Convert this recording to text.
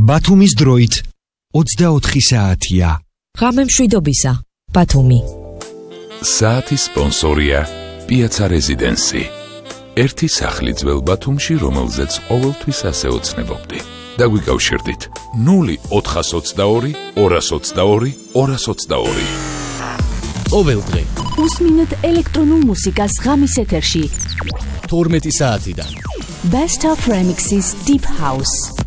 ბათუმის დროით 24 საათია. ღამე მშვიდობისა, ბათუმი. საათის სპონსორია პიაცა რეზიდენსი. ერთი სახლი ძველ ბათუმში, რომელზეც ყოველთვის ასე ოცნებობდი. დაგვიკავშირდით 0422 222 222. ყოველდღე უსმინეთ ელექტრონულ მუსიკას ღამის ეთერში 12 საათიდან Best of Remixes Deep House.